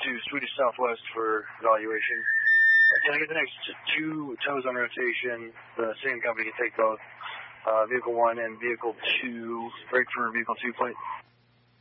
to Swedish Southwest for evaluation. Can I get the next 2 tows on rotation? The same company can take both. Vehicle 1 and Vehicle 2. Break for Vehicle 2, plate.